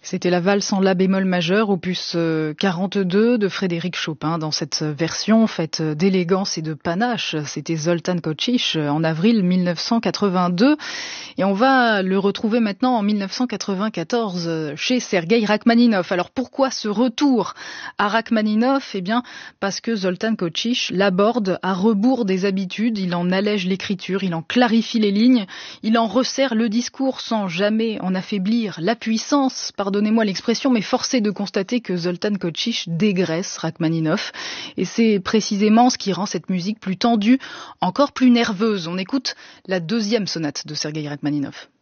C'était la valse en la bémol majeur, opus 42 de Frédéric Chopin, dans cette version faite d'élégance et de panache. C'était Zoltán Kocsich en avril 1982. Et on va le retrouver maintenant en 1994 chez Sergueï Rachmaninov. Alors pourquoi ce retour à Rachmaninov ? Eh bien, parce que Zoltán Kocsich l'aborde à rebours des habitudes. Il en allège l'écriture, il en clarifie les lignes, il en resserre le discours sans jamais en affaiblir la puissance. Pardonnez-moi l'expression, mais force est de constater que Zoltán Kocsich dégraisse Rachmaninov. Et c'est précisément ce qui rend cette musique plus tendue, encore plus nerveuse. On écoute la deuxième sonate de Sergueï Rachmaninov.